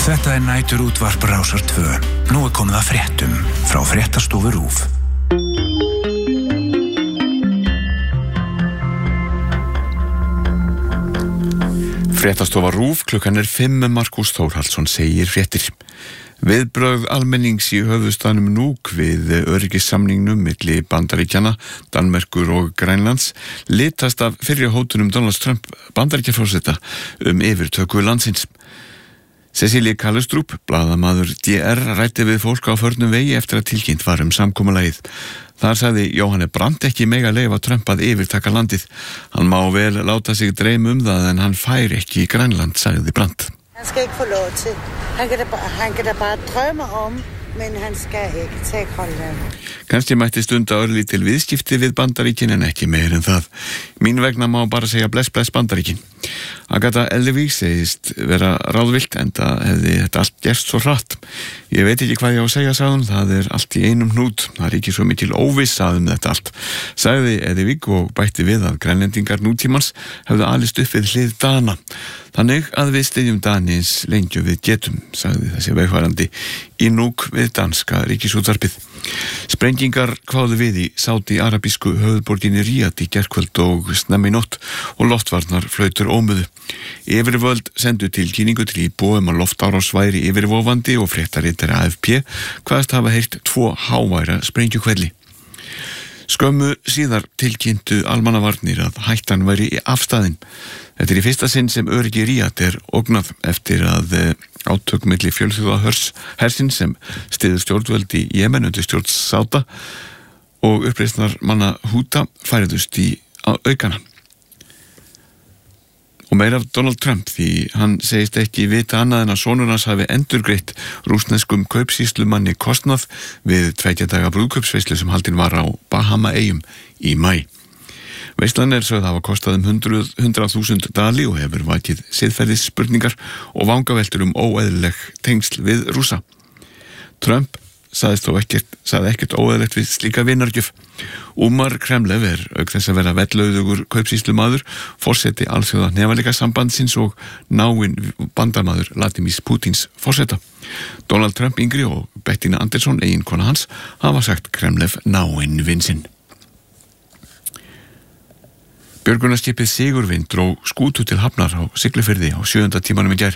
Þetta nætur útvarp Rásar 2. Nú komið að fréttum frá fréttastofu RÚV. Fréttastofa RÚV, klukkan 5, Markús Þórhallsson segir fréttir. Viðbrögð almennings í höfuðstaðnum Nuuk við öryggissamningnum milli Bandaríkjanna, Danmerkur og Grænlands litast af fyrri hótunum Donald Trump Bandaríkjaforseta yfirtöku landsins. Cecilie Kallestrup, blaðamaður DR, ræddi við fólk á förnum vegi eftir að tilkynnt var samkomulagið. Þar sagði Jóhanne Brandt ekki mega leyfa Trump að yfirtaka landið. Hann má vel láta sig dreyma það en hann fær ekki í Grænland, sagði Brandt. Han skal ikke få lov til. Han kan da bare drømme om, men han skal ikke tage Grønland. Kannski mætti stunda örlítil viðskipti við Bandaríkin en ekki meir en það. Mín vegna má bara segja bless bless Bandaríkin. Agatha Ellevík segist vera ráðvillt enda hefði þetta allt gerst svo hratt. Ég veit ekki hvað ég á að segja, sagði hún, það allt í einum hnút. Það ekki svo mikil óvissa þetta allt. Sagði Ellevík og bætti við að grænlendingar nútímans hefðu alist upp við hlið Dana. Þannig að við styðjum Dani eins lengi við getum, sagði þessi vegfarandi í Nuuk við danska ríkisútvarpið. Sprengingar kváðu við í Sádi-arabísku höfuðborginni Ríad í gærkvöld og snemma í nótt og loftvarnar flautur ómuðu. Yfirvöld sendu tilkynningu til íbúa að loftárás væri yfirvofandi og fréttaritari AFP kvaðst hafa heyrt 2 háværa sprengjukvelli. Skömmu síðar tilkynntu almannavarnir að hættan væri í afstæðin. Þetta í fyrsta sinn sem öryggi Ríad ógnað eftir að átök milli fjölþjóðahersins sem styður stjórnvöld í Jemen undir stjórn Sáta og uppreisnar manna Húta færiðust í aukana. Og meira af Donald Trump því hann segist ekki vita annað en að sonur hans hafi endurgreitt rússneskum kaupsýslumanni kostnað við 2 daga brúðkaupsveislu sem haldin var á Bahama-eyjum í maí. Veislan sögð hafa kostað 100.000 dali og hefur vakið siðferðisspurningar og vangaveltur óeðlileg tengsl við Rússa. Trump sagði ekkert óeðlilegt við slíka vinargjöf. Umar Kremlev auk þess að vera vellauðugur kaupsýslumaður, forseti alþjóða hnefaleikarsambandsins og náinn bandamaður Vladimírs Pútins forseta. Donald Trump yngri og Bettina Anderson, eiginkona hans, hafa sagt Kremlev náinn vin sinn. Björgunarskipið Sigurvin dró skútu til hafnar á Siglufirði á 7. tímanum í gær.